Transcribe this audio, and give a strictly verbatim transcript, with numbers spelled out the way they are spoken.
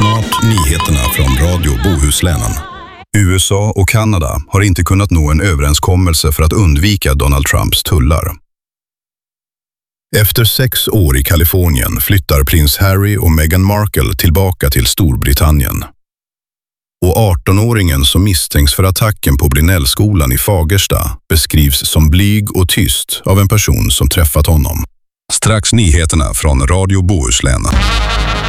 Snart nyheterna från Radio Bohuslänen. U S A och Kanada har inte kunnat nå en överenskommelse för att undvika Donald Trumps tullar. Efter sex år i Kalifornien flyttar prins Harry och Meghan Markle tillbaka till Storbritannien. Och arton-åringen som misstänks för attacken på Brinellskolan i Fagersta beskrivs som blyg och tyst av en person som träffat honom. Strax nyheterna från Radio Bohuslänen.